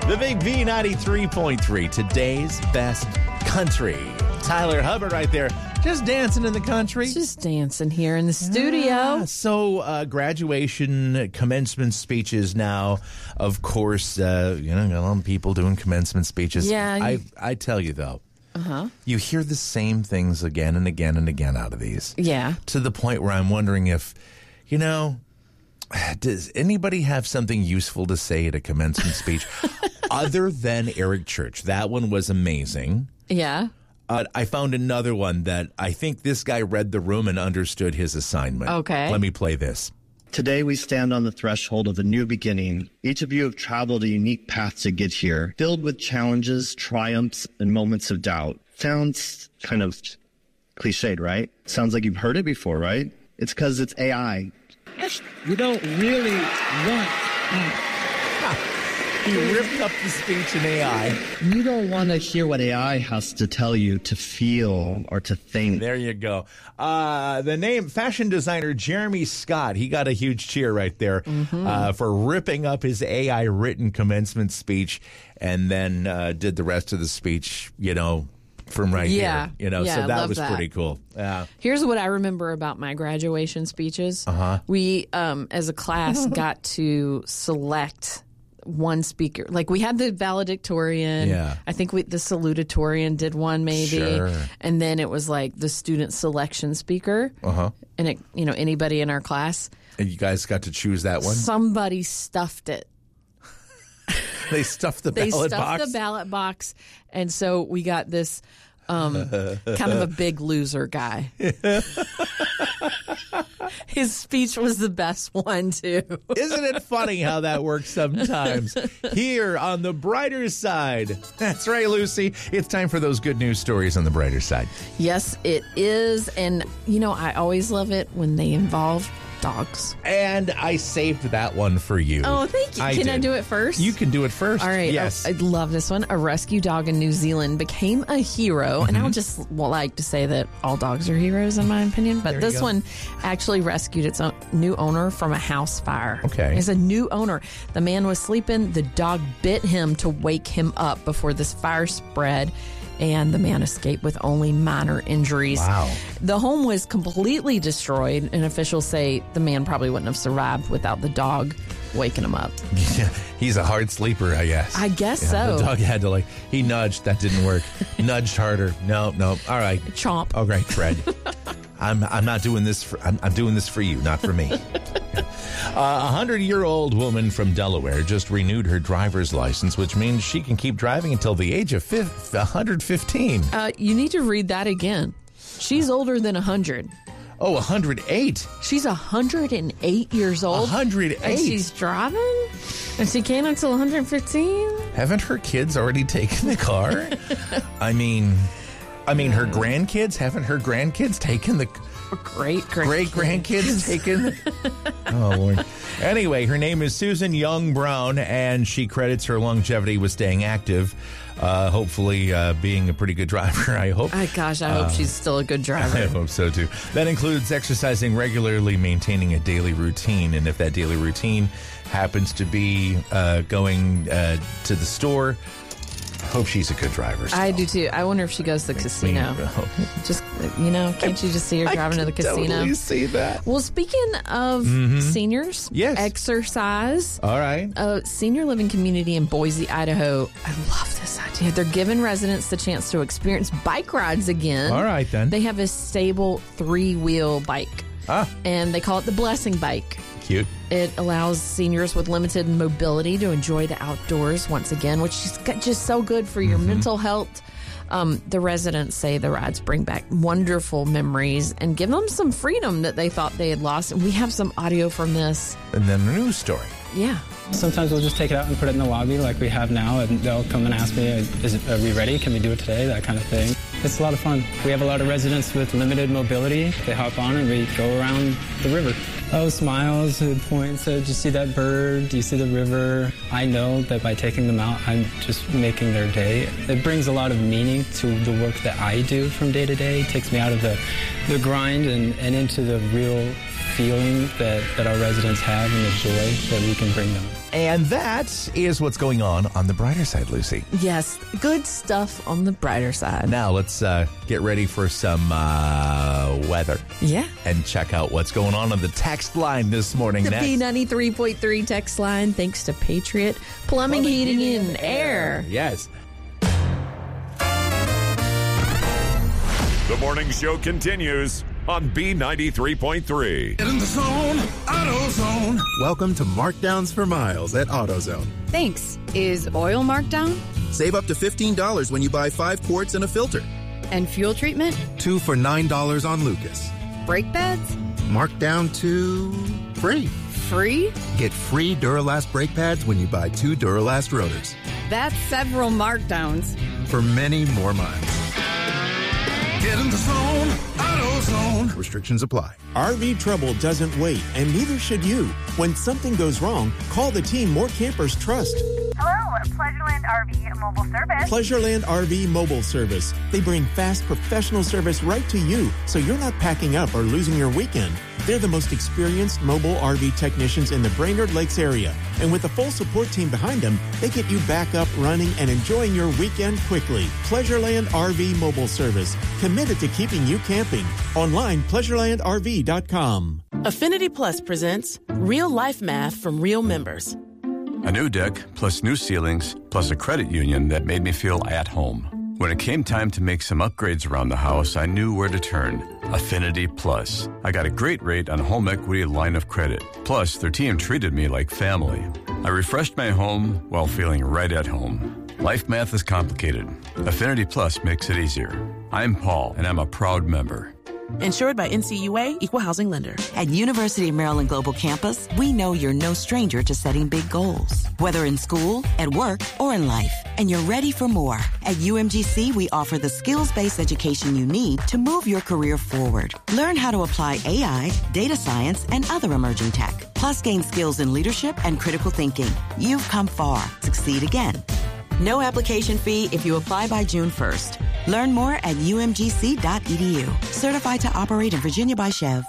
The big V93.3, today's best country. Tyler Hubbard right there, just dancing in the country. Just dancing here in the studio. So graduation, commencement speeches now. Of course, got a lot of people doing commencement speeches. Yeah. I tell you, though, you hear the same things again and again and again out of these. Yeah. To the point where I'm wondering if, does anybody have something useful to say at a commencement speech other than Eric Church? That one was amazing. Yeah. I found another one that I think this guy read the room and understood his assignment. Okay. Let me play this. Today we stand on the threshold of a new beginning. Each of you have traveled a unique path to get here, filled with challenges, triumphs, and moments of doubt. Sounds kind of cliched, right? Sounds like you've heard it before, right? It's because it's AI. You don't really want... He ripped up the speech in AI. You don't want to hear what AI has to tell you to feel or to think. There you go. The name, fashion designer Jeremy Scott, he got a huge cheer right there for ripping up his AI written commencement speech and then did the rest of the speech, from right here. So that was pretty cool. Yeah. Here's what I remember about my graduation speeches. We, as a class, got to select one speaker. Like, we had the valedictorian. Yeah. I think the salutatorian did one, maybe. Sure. And then it was like the student selection speaker. And it, anybody in our class. And you guys got to choose that one? Somebody stuffed it. They stuffed the ballot box? They stuffed the ballot box. And so we got this kind of a big loser guy. His speech was the best one, too. Isn't it funny how that works sometimes? Here on the brighter side. That's right, Lucy. It's time for those good news stories on the brighter side. Yes, it is. And, I always love it when they involve dogs. And I saved that one for you. Oh, thank you. Can I do it first? You can do it first. All right. Yes. I love this one. A rescue dog in New Zealand became a hero. And I would just like to say that all dogs are heroes, in my opinion. But this one actually rescued its new owner from a house fire. Okay. It's a new owner. The man was sleeping. The dog bit him to wake him up before this fire spread. And the man escaped with only minor injuries. Wow. The home was completely destroyed, and officials say the man probably wouldn't have survived without the dog waking him up. Yeah, he's a hard sleeper, I guess. I guess so. The dog had to, he nudged. That didn't work. Nudged harder. No. All right. Chomp. All right, Fred. I'm not doing this I'm doing this for you, not for me. A 100-year-old woman from Delaware just renewed her driver's license, which means she can keep driving until the age of 115. You need to read that again. She's older than 100. Oh, 108. She's 108 years old. 108. And she's driving? And she can't until 115? Haven't her kids already taken the car? I mean, her grandkids? Haven't her grandkids taken the great-grandkids taken? Oh, Lord. Anyway, her name is Susan Young Brown, and she credits her longevity with staying active, hopefully being a pretty good driver, I hope. I hope she's still a good driver. I hope so, too. That includes exercising regularly, maintaining a daily routine, and if that daily routine happens to be going to the store, hope she's a good driver. I do too. I wonder if she goes to the casino. Just, can't you just see her driving to the casino? I totally see that. Well, speaking of seniors, yes, exercise. All right. A senior living community in Boise, Idaho. I love this idea. They're giving residents the chance to experience bike rides again. All right, then. They have a stable 3-wheel bike. And they call it the Blessing Bike. Cute. It allows seniors with limited mobility to enjoy the outdoors once again, which is just so good for your mental health. The residents say the rides bring back wonderful memories and give them some freedom that they thought they had lost. And we have some audio from this. And then a news story. Yeah. Sometimes we'll just take it out and put it in the lobby like we have now, and they'll come and ask me, are we ready? Can we do it today? That kind of thing. It's a lot of fun. We have a lot of residents with limited mobility. They hop on and we go around the river. Oh, smiles, points, do you see that bird? Do you see the river? I know that by taking them out, I'm just making their day. It brings a lot of meaning to the work that I do from day to day. It takes me out of the grind and into the real feeling that our residents have and the joy that we can bring them. And that is what's going on the brighter side, Lucy. Yes, good stuff on the brighter side. Now let's get ready for some weather. Yeah. And check out what's going on the text line this morning. The next. B93.3 text line, thanks to Patriot Plumbing, Heating, and Air. Yes. The morning show continues on B93.3. Get in the zone, AutoZone. Welcome to Markdowns for Miles at AutoZone. Thanks. Is oil marked down? Save up to $15 when you buy 5 quarts and a filter. And fuel treatment? 2 for $9 on Lucas. Brake pads? Marked down to free. Free? Get free Duralast brake pads when you buy 2 Duralast rotors. That's several markdowns. For many more miles. Get in the zone, AutoZone. Restrictions apply. RV trouble doesn't wait, and neither should you. When something goes wrong, call the team more campers trust. Hello, Pleasureland RV Mobile Service. Pleasureland RV Mobile Service. They bring fast, professional service right to you, so you're not packing up or losing your weekend. They're the most experienced mobile RV technicians in the Brainerd Lakes area. And with a full support team behind them, they get you back up, running, and enjoying your weekend quickly. Pleasureland RV Mobile Service. Committed to keeping you camping. Online, pleasurelandrv.com. Affinity Plus presents Real Life Math from Real Members. A new deck, plus new ceilings, plus a credit union that made me feel at home. When it came time to make some upgrades around the house, I knew where to turn. Affinity Plus. I got a great rate on a home equity line of credit. Plus, their team treated me like family. I refreshed my home while feeling right at home. Life math is complicated. Affinity Plus makes it easier. I'm Paul, and I'm a proud member. Insured by NCUA, Equal Housing Lender. At University of Maryland Global Campus, we know you're no stranger to setting big goals, whether in school, at work, or in life. And you're ready for more. At UMGC, we offer the skills-based education you need to move your career forward. Learn how to apply AI, data science, and other emerging tech. Plus, gain skills in leadership and critical thinking. You've come far. Succeed again. No application fee if you apply by June 1st. Learn more at umgc.edu. Certified to operate in Virginia by Chev.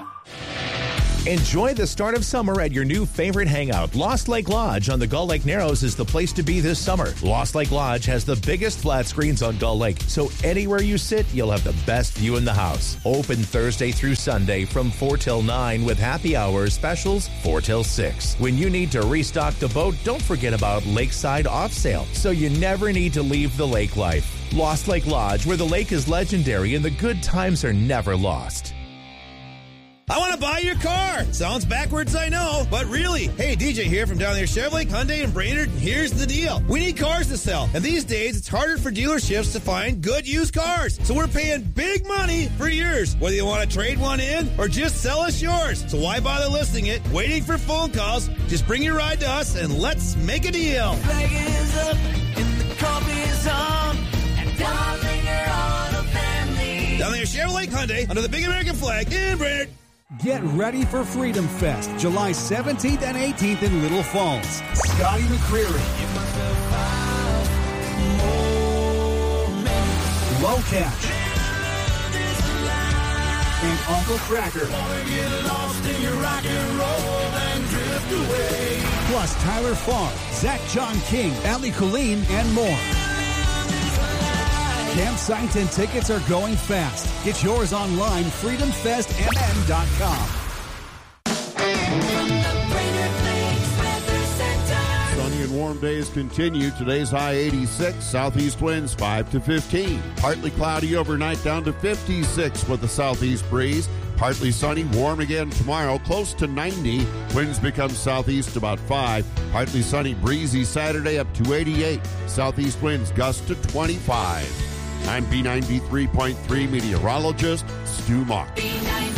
Enjoy the start of summer at your new favorite hangout. Lost Lake Lodge on the Gull Lake Narrows is the place to be this summer. Lost Lake Lodge has the biggest flat screens on Gull Lake, so anywhere you sit, you'll have the best view in the house. Open Thursday through Sunday from 4 till 9 with happy hour specials 4 till 6. When you need to restock the boat, don't forget about Lakeside Off Sale, so you never need to leave the lake life. Lost Lake Lodge, where the lake is legendary and the good times are never lost. I want to buy your car. Sounds backwards, I know, but really. Hey, DJ here from down there, Chevrolet, Hyundai, and Brainerd. Here's the deal. We need cars to sell, and these days it's harder for dealerships to find good used cars. So we're paying big money for yours, whether you want to trade one in or just sell us yours. So why bother listing it, waiting for phone calls? Just bring your ride to us and let's make a deal. Flag is up and the coffee is on, and down there Auto Family. Down there, Chevrolet, Hyundai, under the big American flag in Brainerd. Get ready for Freedom Fest, July 17th and 18th in Little Falls. Scotty McCreery, Low Catch, and Uncle Cracker. Plus Tyler Farr, Zach John King, Ali Colleen, and more. Campsites and tickets are going fast. Get yours online, freedomfestmn.com. Sunny and warm days continue. Today's high 86. Southeast winds 5 to 15. Partly cloudy overnight down to 56 with a southeast breeze. Partly sunny, warm again tomorrow, close to 90. Winds become southeast about 5. Partly sunny, breezy Saturday up to 88. Southeast winds gust to 25. I'm B93.3 meteorologist Stu Mock.